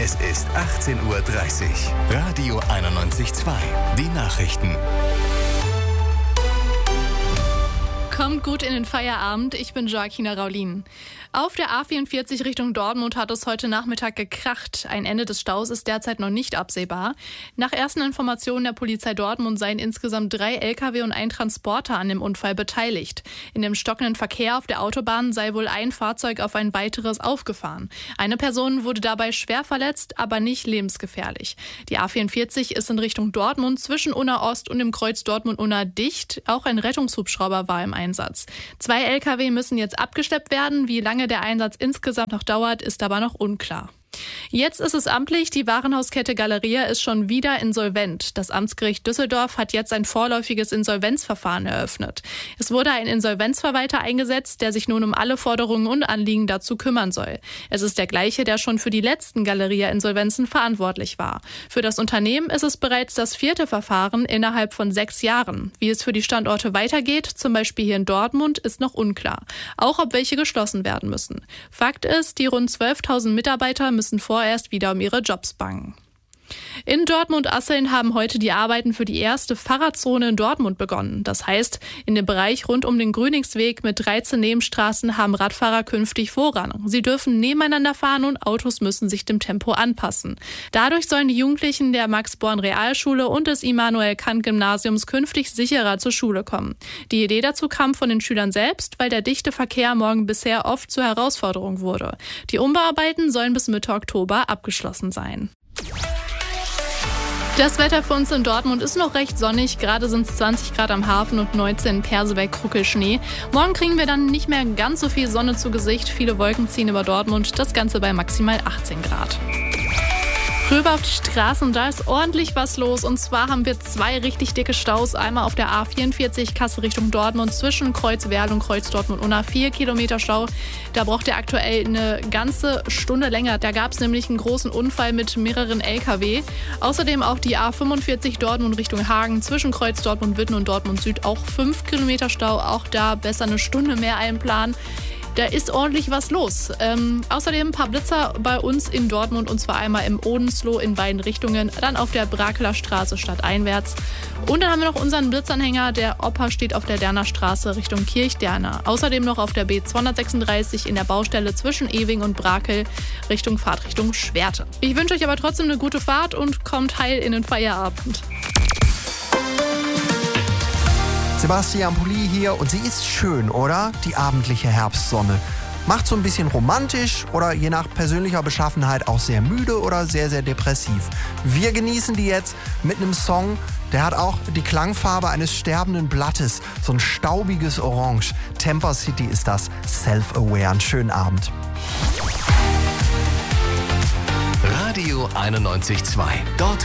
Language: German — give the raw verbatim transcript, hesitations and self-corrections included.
Es ist achtzehn Uhr dreißig. Radio einundneunzig Komma zwei. Die Nachrichten. Kommt gut in den Feierabend, ich bin Joaquina Raulin. Auf der A vierundvierzig Richtung Dortmund hat es heute Nachmittag gekracht. Ein Ende des Staus ist derzeit noch nicht absehbar. Nach ersten Informationen der Polizei Dortmund seien insgesamt drei L K W und ein Transporter an dem Unfall beteiligt. In dem stockenden Verkehr auf der Autobahn sei wohl ein Fahrzeug auf ein weiteres aufgefahren. Eine Person wurde dabei schwer verletzt, aber nicht lebensgefährlich. Die A vierundvierzig ist in Richtung Dortmund zwischen Unna Ost und dem Kreuz Dortmund-Unna dicht. Auch ein Rettungshubschrauber war im Einsatz. Zwei L K W müssen jetzt abgeschleppt werden. Wie lange der Einsatz insgesamt noch dauert, ist aber noch unklar. Jetzt ist es amtlich, die Warenhauskette Galeria ist schon wieder insolvent. Das Amtsgericht Düsseldorf hat jetzt ein vorläufiges Insolvenzverfahren eröffnet. Es wurde ein Insolvenzverwalter eingesetzt, der sich nun um alle Forderungen und Anliegen dazu kümmern soll. Es ist der gleiche, der schon für die letzten Galeria-Insolvenzen verantwortlich war. Für das Unternehmen ist es bereits das vierte Verfahren innerhalb von sechs Jahren. Wie es für die Standorte weitergeht, zum Beispiel hier in Dortmund, ist noch unklar. Auch ob welche geschlossen werden müssen. Fakt ist, die rund zwölftausend Mitarbeiter müssen müssen vorerst wieder um ihre Jobs bangen. In Dortmund-Asseln haben heute die Arbeiten für die erste Fahrradzone in Dortmund begonnen. Das heißt, in dem Bereich rund um den Grüningsweg mit dreizehn Nebenstraßen haben Radfahrer künftig Vorrang. Sie dürfen nebeneinander fahren und Autos müssen sich dem Tempo anpassen. Dadurch sollen die Jugendlichen der Max-Born-Realschule und des Immanuel-Kant-Gymnasiums künftig sicherer zur Schule kommen. Die Idee dazu kam von den Schülern selbst, weil der dichte Verkehr morgen bisher oft zur Herausforderung wurde. Die Umbauarbeiten sollen bis Mitte Oktober abgeschlossen sein. Das Wetter für uns in Dortmund ist noch recht sonnig. Gerade sind es zwanzig Grad am Hafen und neunzehn in Perseberg Kruckelschnee. Morgen kriegen wir dann nicht mehr ganz so viel Sonne zu Gesicht. Viele Wolken ziehen über Dortmund. Das Ganze bei maximal achtzehn Grad. Rüber auf die Straßen, da ist ordentlich was los. Und zwar haben wir zwei richtig dicke Staus. Einmal auf der A vierundvierzig Kassel Richtung Dortmund zwischen Kreuz Werl und Kreuz Dortmund-Unna. Vier Kilometer Stau. Da braucht ihr aktuell eine ganze Stunde länger. Da gab es nämlich einen großen Unfall mit mehreren L K W. Außerdem auch die A fünfundvierzig Dortmund Richtung Hagen zwischen Kreuz Dortmund-Witten und Dortmund Süd. Auch fünf Kilometer Stau. Auch da besser eine Stunde mehr einplanen. Da ist ordentlich was los. Ähm, außerdem ein paar Blitzer bei uns in Dortmund und zwar einmal im Odensloh in beiden Richtungen, dann auf der Brakeler Straße stadteinwärts. Und dann haben wir noch unseren Blitzanhänger, der Opa steht auf der Derner Straße Richtung Kirchderner. Außerdem noch auf der B zweihundertsechsunddreißig in der Baustelle zwischen Ewing und Brakel Richtung Fahrtrichtung Schwerte. Ich wünsche euch aber trotzdem eine gute Fahrt und kommt heil in den Feierabend. Sebastian Pulli hier und sie ist schön, oder? Die abendliche Herbstsonne. Macht so ein bisschen romantisch oder je nach persönlicher Beschaffenheit auch sehr müde oder sehr, sehr depressiv. Wir genießen die jetzt mit einem Song, der hat auch die Klangfarbe eines sterbenden Blattes. So ein staubiges Orange. Temper City ist das. Self-Aware. Einen schönen Abend. Radio einundneunzig Komma zwei. Dort